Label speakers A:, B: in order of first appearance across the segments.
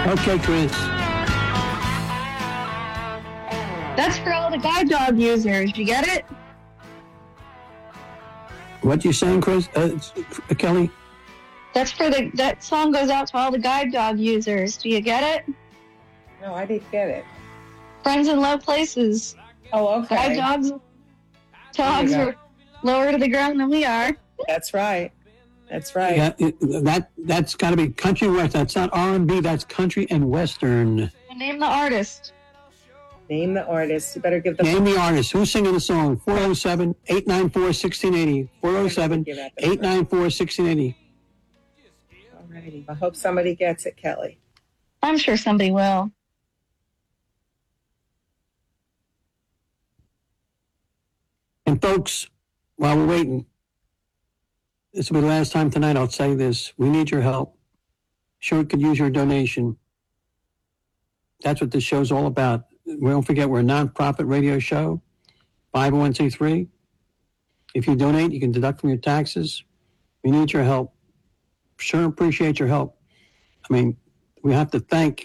A: Okay, Chris.
B: That's for all the guide dog users. You get it?
A: What you saying, Chris? Kelly?
B: That song goes out to all the guide dog users. Do you get it?
C: No, I didn't get it.
B: Friends in low places.
C: Oh, okay.
B: Guide dogs are lower to the ground than we are.
C: That's right. That's right.
A: Yeah, that's got to be country west. That's not R&B. That's country and western.
B: Name the artist.
C: Name the artist. You better give the
A: name the artist. Who's singing the song? 407-894-1680. 407-894-1680.
C: Alrighty. I hope somebody gets it, Kelly.
B: I'm sure somebody will.
A: And folks, while we're waiting, this will be the last time tonight I'll say this. We need your help. Sure could use your donation. That's what this show's all about. Don't forget, we're a nonprofit radio show, 501c3. If you donate, you can deduct from your taxes. We need your help. Sure appreciate your help. I mean, we have to thank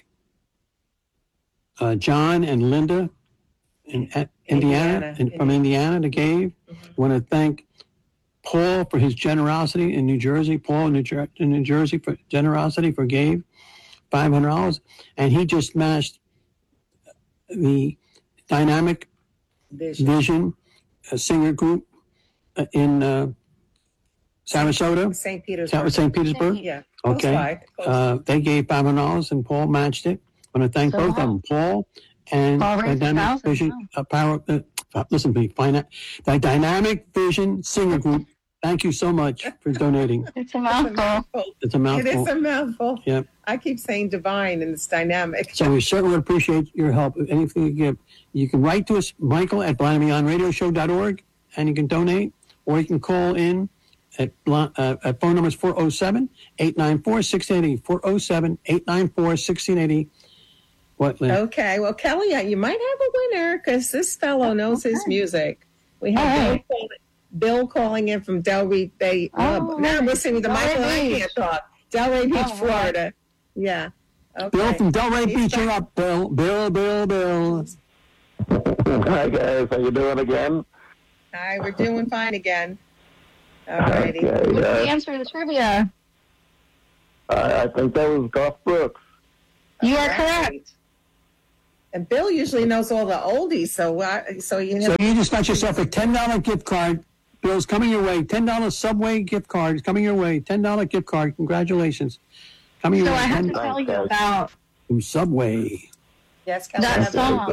A: John and Linda in Indiana. From Indiana that gave. Mm-hmm. We want to thank Paul for his generosity in New Jersey. Paul in New Jersey for generosity for gave $500. And he just smashed the Dynamic Vision singer group in Sarasota.
C: St. Petersburg.
A: St. Petersburg?
C: Yeah.
A: Okay. They gave $500 and Paul matched it. I want to thank both of them, Paul and Dynamic Vision listen to me, the Dynamic Vision singer group. Thank you so much for donating.
B: It's a mouthful.
A: It's a mouthful.
C: It is a mouthful.
A: Yep.
C: I keep saying divine and it's dynamic.
A: So we certainly would appreciate your help. Anything you give, you can write to us, Michael at BlindandBeyondRadioshow.org, and you can donate, or you can call in at phone numbers 407-894-1680, 407-894-1680. What, Lynn?
C: Okay. Well, Kelly, you might have a winner because this fellow knows his music. We have Bill calling in from Delray Bay. Now I'm listening to the Michael. I can't talk. Delray Beach, Florida. Yeah. Okay.
A: Bill from Delray Beach, you're up, Bill. Bill.
D: Hi, guys. How you doing again?
C: Hi, we're doing fine again. All righty.
B: What's the answer to the trivia?
D: I think that was Garth Brooks.
B: You are correct.
C: And Bill usually knows all the oldies, so you know.
A: So you just got yourself a $10 gift card. Bill's coming your way. $10 Subway gift card is coming your way. $10 gift card. Congratulations. Coming your way.
B: So I have to tell you about
A: from Subway.
C: Yes, Kelly.
B: That song.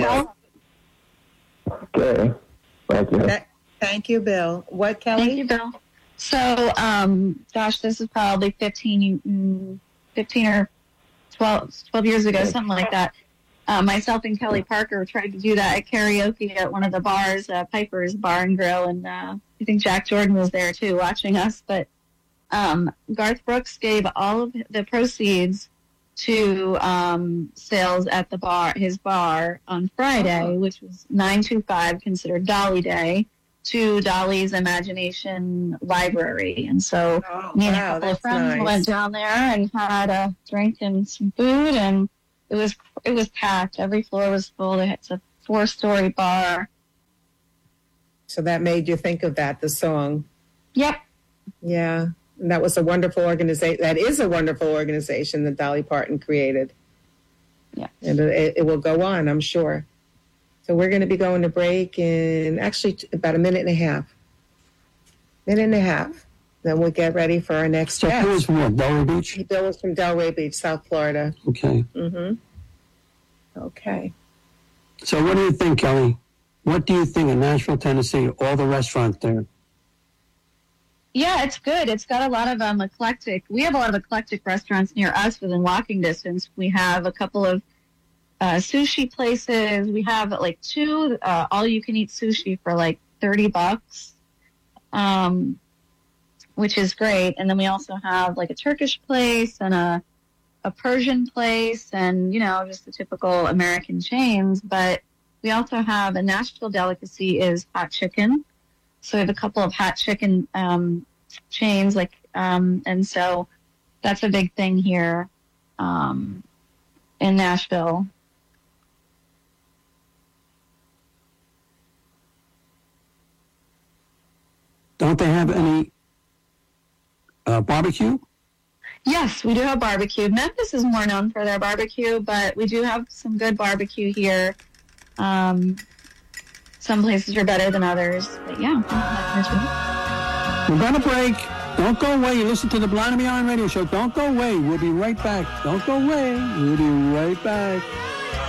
D: Okay. Thank you.
C: Thank you, Bill. What, Kelly?
B: Thank you, Bill. So, this is probably 15 or 12 years ago, something like that. Myself and Kelly Parker tried to do that at karaoke at one of the bars, Piper's Bar and Grill, and I think Jack Jordan was there too watching us. But Garth Brooks gave all of the proceeds to sales at his bar on Friday, which was 9/25, considered Dolly Day, to Dolly's Imagination Library. And so me and a couple of friends went down there and had a drink and some food, and it was packed. Every floor was full. It's a 4-story bar.
C: So that made you think of the song.
B: Yep.
C: Yeah. And that was a wonderful organization. That is a wonderful organization that Dolly Parton created.
B: Yeah.
C: And it will go on, I'm sure. So we're going to be going to break in actually about a minute and a half. Then we'll get ready for our next guest.
A: Bill is from what, Delray Beach?
C: Bill is from Delray Beach, South Florida.
A: Okay.
C: Mm-hmm. Okay.
A: So what do you think, Kelly? What do you think of Nashville, Tennessee, all the restaurants there?
B: Yeah, it's good. It's got a lot of eclectic. We have a lot of eclectic restaurants near us within walking distance. We have a couple of sushi places. We have 2 all-you-can-eat sushi for $30, which is great. And then we also have a Turkish place and a Persian place, and just the typical American chains. But we also have a Nashville delicacy is hot chicken. So we have a couple of hot chicken chains, and so that's a big thing here. in Nashville.
A: Don't they have any barbecue?
B: Yes, we do have barbecue. Memphis is more known for their barbecue, but we do have some good barbecue here. Some places are better than others, but yeah.
A: We're going to break. Don't go away. You listen to the Blind and Beyond radio show. Don't go away. We'll be right back. Don't go away. We'll be right back.